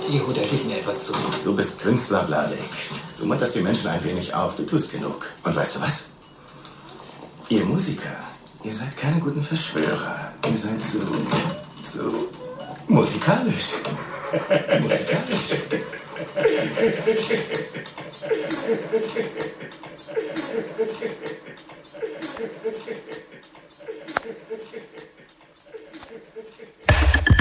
Jehuda, gib mir etwas zu tun. Du bist Künstler, Vladek. Du munterst die Menschen ein wenig auf. Du tust genug. Und weißt du was? Ihr Musiker, ihr seid keine guten Verschwörer. Ihr seid so musikalisch. Musikalisch.